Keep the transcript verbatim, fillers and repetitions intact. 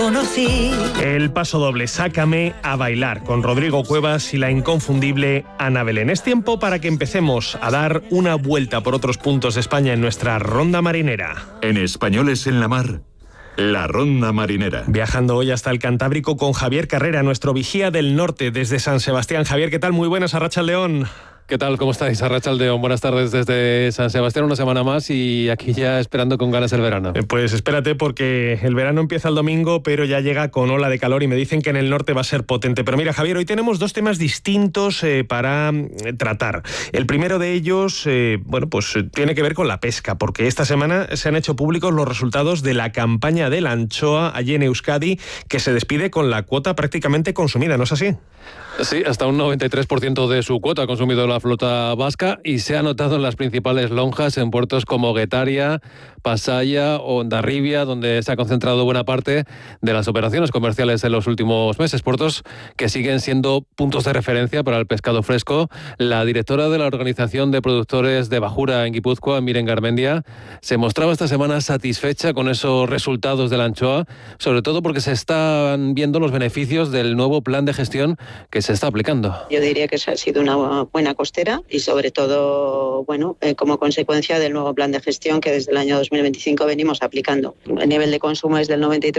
conocí. El paso doble, Sácame a bailar, con Rodrigo Cuevas y la inconfundible Ana Belén. Es tiempo para que empecemos a dar una vuelta por otros puntos de España en nuestra ronda marinera. En Españoles en la Mar, la ronda marinera. Viajando hoy hasta el Cantábrico con Javier Carrera, nuestro vigía del norte desde San Sebastián. Javier, ¿qué tal? Muy buenas, arratsaldeon. ¿Qué tal? ¿Cómo estáis? Arratsaldeon, buenas tardes desde San Sebastián, una semana más y aquí ya esperando con ganas el verano. Eh, pues espérate porque el verano empieza el domingo, pero ya llega con ola de calor y me dicen que en el norte va a ser potente. Pero mira, Javier, hoy tenemos dos temas distintos eh, para eh, tratar. El primero de ellos, eh, bueno, pues eh, tiene que ver con la pesca, porque esta semana se han hecho públicos los resultados de la campaña de la anchoa allí en Euskadi, que se despide con la cuota prácticamente consumida, ¿no es así? Sí, hasta un noventa y tres por ciento de su cuota ha consumido la flota vasca y se ha notado en las principales lonjas en puertos como Guetaria, Pasaia o Hondarribia, donde se ha concentrado buena parte de las operaciones comerciales en los últimos meses. Puertos que siguen siendo puntos de referencia para el pescado fresco. La directora de la Organización de Productores de Bajura en Guipúzcoa, Miren Garmendia, se mostraba esta semana satisfecha con esos resultados de la anchoa, sobre todo porque se están viendo los beneficios del nuevo plan de gestión que se está aplicando. Yo diría que ha sido una buena costera y sobre todo, bueno, eh, como consecuencia del nuevo plan de gestión que desde el año dos mil veinticinco venimos aplicando. El nivel de consumo es del noventa y